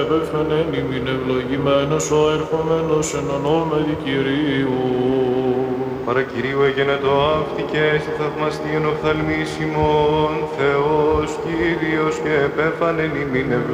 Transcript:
επέφανεν ημιν ευλογημένος ο ερχομένος εν ονόματι Κυρίου. Παρακυρίου εγένετο αύτη και στη θαυμαστίον οφθαλμίσιμον, Θεός Κύριος και επέφανεν ημιν ευλογημένος.